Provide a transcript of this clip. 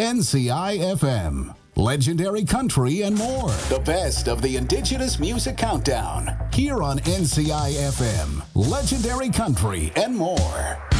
NCI FM, Legendary Country, and more. The best of the Indigenous Music Countdown, here on NCI FM, Legendary Country, and more.